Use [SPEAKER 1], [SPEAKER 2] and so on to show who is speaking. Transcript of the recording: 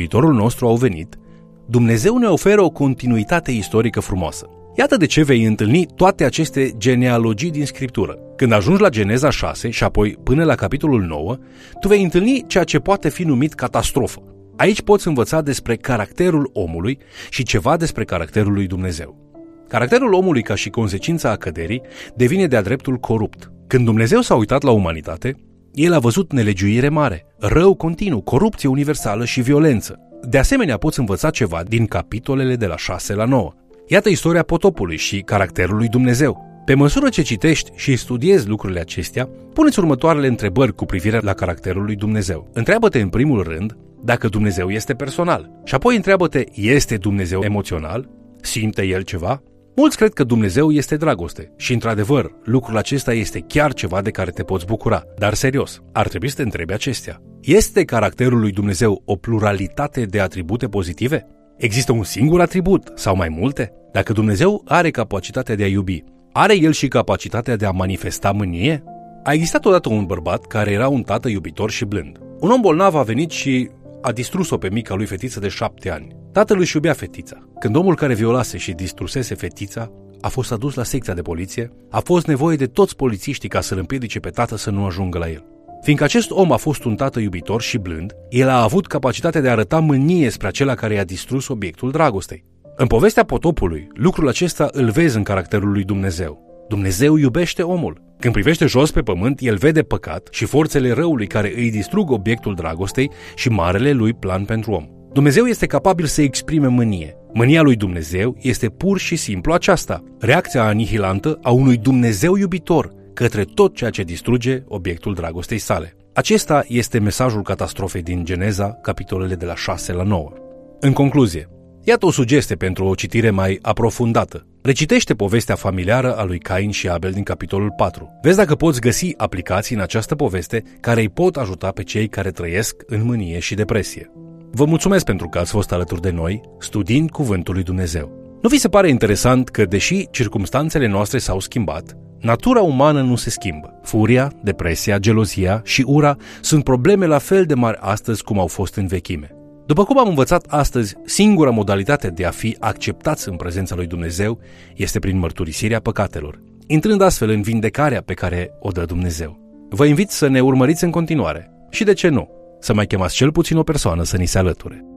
[SPEAKER 1] Mântuitorul nostru au venit, Dumnezeu ne oferă o continuitate istorică frumoasă. Iată de ce vei întâlni toate aceste genealogii din Scriptură. Când ajungi la Geneza 6 și apoi până la capitolul 9, tu vei întâlni ceea ce poate fi numit catastrofă. Aici poți învăța despre caracterul omului și ceva despre caracterul lui Dumnezeu. Caracterul omului, ca și consecința a căderii, devine de-a dreptul corupt. Când Dumnezeu s-a uitat la umanitate, El a văzut nelegiuire mare, rău continuu, corupție universală și violență. De asemenea, poți învăța ceva din capitolele de la 6 la 9. Iată istoria potopului și caracterul lui Dumnezeu. Pe măsură ce citești și studiezi lucrurile acestea, pune-ți următoarele întrebări cu privire la caracterul lui Dumnezeu. Întreabă-te în primul rând dacă Dumnezeu este personal și apoi întreabă-te, este Dumnezeu emoțional? Simte El ceva? Mulți cred că Dumnezeu este dragoste și, într-adevăr, lucrul acesta este chiar ceva de care te poți bucura. Dar serios, ar trebui să te întrebi acestea. Este caracterul lui Dumnezeu o pluralitate de atribute pozitive? Există un singur atribut sau mai multe? Dacă Dumnezeu are capacitatea de a iubi, are El și capacitatea de a manifesta mânie? A existat odată un bărbat care era un tată iubitor și blând. Un om bolnav a venit și a distrus-o pe mica lui fetiță de 7 ani. Tatăl își iubea fetița. Când omul care violase și distrusese fetița a fost adus la secția de poliție, a fost nevoie de toți polițiștii ca să-l împiedice pe tată să nu ajungă la el. Fiindcă acest om a fost un tată iubitor și blând, el a avut capacitatea de a arăta mânie spre acela care i-a distrus obiectul dragostei. În povestea potopului, lucrul acesta îl vezi în caracterul lui Dumnezeu. Dumnezeu iubește omul. Când privește jos pe pământ, el vede păcat și forțele răului care îi distrug obiectul dragostei și marele lui plan pentru om. Dumnezeu este capabil să exprime mânie. Mânia lui Dumnezeu este pur și simplu aceasta, reacția anihilantă a unui Dumnezeu iubitor către tot ceea ce distruge obiectul dragostei sale. Acesta este mesajul catastrofei din Geneza, capitolele de la 6 la 9. În concluzie, iată o sugestie pentru o citire mai aprofundată. Recitește povestea familiară a lui Cain și Abel din capitolul 4. Vezi dacă poți găsi aplicații în această poveste care îi pot ajuta pe cei care trăiesc în mânie și depresie. Vă mulțumesc pentru că ați fost alături de noi, studiind Cuvântul lui Dumnezeu. Nu vi se pare interesant că, deși circumstanțele noastre s-au schimbat, natura umană nu se schimbă? Furia, depresia, gelozia și ura sunt probleme la fel de mari astăzi cum au fost în vechime. După cum am învățat astăzi, singura modalitate de a fi acceptați în prezența lui Dumnezeu este prin mărturisirea păcatelor, intrând astfel în vindecarea pe care o dă Dumnezeu. Vă invit să ne urmăriți în continuare și, de ce nu, să mai chemați cel puțin o persoană să ni se alăture.